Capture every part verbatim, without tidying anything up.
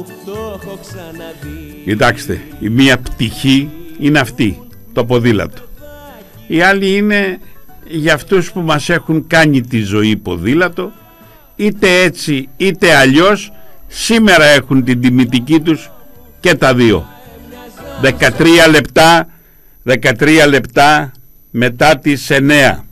Κοιτάξτε, η μία πτυχή είναι αυτή, το ποδήλατο. Η άλλη είναι για αυτούς που μας έχουν κάνει τη ζωή ποδήλατο, είτε έτσι είτε αλλιώς, σήμερα έχουν την τιμητική τους και τα δύο. δεκατρία λεπτά, δεκατρία λεπτά μετά τις εννέα.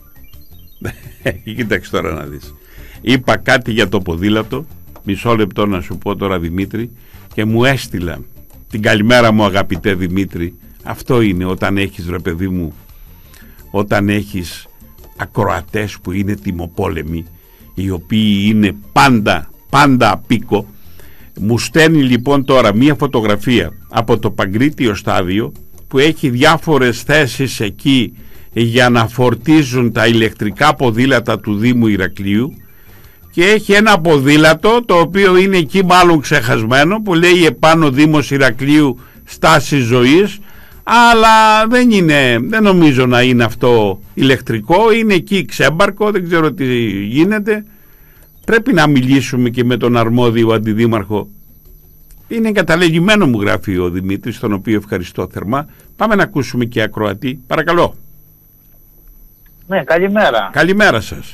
Κοίταξε τώρα να δεις. Είπα κάτι για το ποδήλατο, μισό λεπτό να σου πω τώρα, Δημήτρη, και μου έστειλα την καλημέρα μου, αγαπητέ Δημήτρη. Αυτό είναι όταν έχεις, ρε παιδί μου, όταν έχεις ακροατές που είναι τιμοπόλεμοι, οι οποίοι είναι πάντα πάντα απίκο. Μου στέλνει λοιπόν τώρα μία φωτογραφία από το Παγκρίτιο στάδιο, που έχει διάφορες θέσεις εκεί για να φορτίζουν τα ηλεκτρικά ποδήλατα του Δήμου Ηρακλείου, και έχει ένα ποδήλατο το οποίο είναι εκεί μάλλον ξεχασμένο, που λέει επάνω Δήμος Ηρακλείου στάση ζωής, αλλά δεν είναι, δεν νομίζω να είναι αυτό ηλεκτρικό, είναι εκεί ξέμπαρκο, δεν ξέρω τι γίνεται. Πρέπει να μιλήσουμε και με τον αρμόδιο αντιδήμαρχο. Είναι εγκαταλελειμμένο, μου γράφει ο Δημήτρης, τον οποίο ευχαριστώ θερμά. Πάμε να ακούσουμε και ακροατή, παρακαλώ. Ναι, καλημέρα. Καλημέρα σας.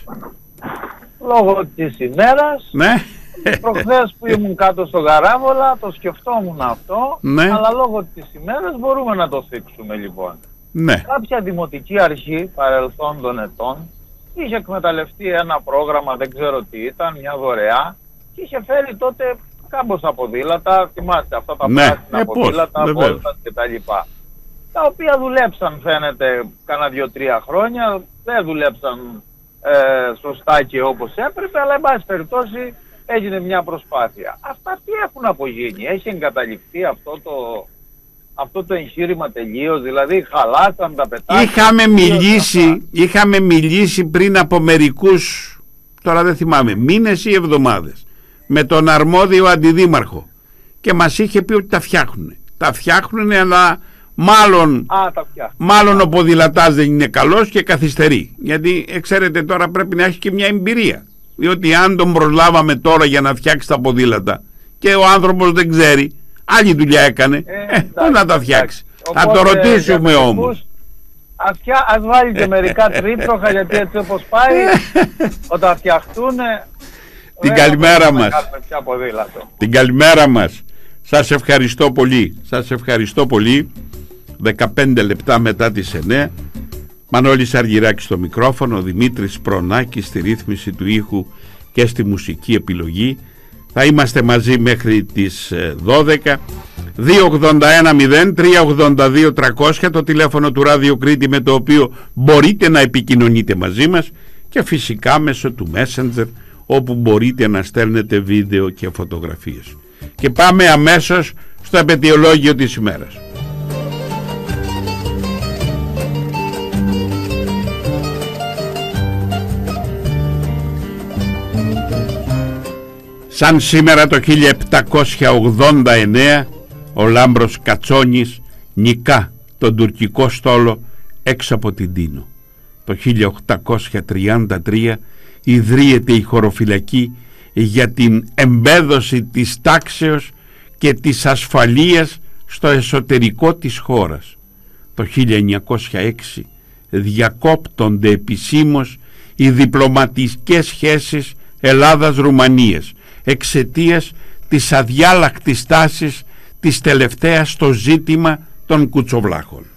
Λόγω της ημέρας, ναι. προχθές που ήμουν κάτω στο Γαράβολα το σκεφτόμουν αυτό, ναι. αλλά λόγω της ημέρας μπορούμε να το θίξουμε λοιπόν. Ναι. Κάποια δημοτική αρχή παρελθόντων ετών είχε εκμεταλλευτεί ένα πρόγραμμα, δεν ξέρω τι ήταν, μια δωρεά, και είχε φέρει τότε κάμποσα ποδήλατα, θυμάστε αυτά τα ναι. πράσινα ε, ποδήλατα, βόλτας και τα λοιπά. Τα οποία δουλέψαν φαίνεται κάνα δύο-τρία χρόνια, δεν δουλέψαν ε, σωστά και όπως έπρεπε, αλλά εν πάση περιπτώσει έγινε μια προσπάθεια. Αυτά τι έχουν απογίνει, έχει εγκαταλειφθεί αυτό το, αυτό το εγχείρημα τελείως, δηλαδή χαλάσαν τα πετάσια. Είχαμε μιλήσει, είχαμε μιλήσει πριν από μερικούς, τώρα δεν θυμάμαι, μήνες ή εβδομάδες, με τον αρμόδιο αντιδήμαρχο, και μας είχε πει ότι τα φτιάχνουν. Τα φτιάχνουν, αλλά μάλλον, Α, τα μάλλον ο ποδηλατάς δεν είναι καλός και καθυστερεί. Γιατί ξέρετε, τώρα πρέπει να έχει και μια εμπειρία. Διότι αν τον προσλάβαμε τώρα για να φτιάξει τα ποδήλατα και ο άνθρωπος δεν ξέρει, άλλη δουλειά έκανε, ε, ε, πώς να τα φτιάξει. Θα το ρωτήσουμε όμως. Ας, ας βάλει και μερικά τρίπτροχα, γιατί έτσι όπως πάει, όταν φτιαχτούν, την καλημέρα μας. Την καλημέρα μας. Σας ευχαριστώ πολύ. Σας ευχαριστώ πολύ. δεκαπέντε λεπτά μετά τις εννέα. Μανώλης Αργυράκης στο μικρόφωνο, Δημήτρης Προνάκης στη ρύθμιση του ήχου και στη μουσική επιλογή. Θα είμαστε μαζί μέχρι τις δώδεκα. Δύο ογδόντα ένα μηδέν τρία ογδόντα δύο τριακόσια το τηλέφωνο του Ράδιο Κρήτη, με το οποίο μπορείτε να επικοινωνείτε μαζί μας, και φυσικά μέσω του Messenger, όπου μπορείτε να στέλνετε βίντεο και φωτογραφίες. Και πάμε αμέσως στο επετειολόγιο της ημέρας. Σαν σήμερα το χίλια επτακόσια ογδόντα εννέα ο Λάμπρος Κατσόνης νικά τον τουρκικό στόλο έξω από την Τίνο. Το χίλια οκτακόσια τριάντα τρία ιδρύεται η χωροφυλακή για την εμπέδωση της τάξεως και της ασφαλείας στο εσωτερικό της χώρας. Το χίλια εννιακόσια έξι διακόπτονται επισήμως οι διπλωματικές σχέσεις Ελλάδας-Ρουμανίας εξαιτίας της αδιάλακτης τάσης της τελευταίας στο ζήτημα των κουτσοβλάχων.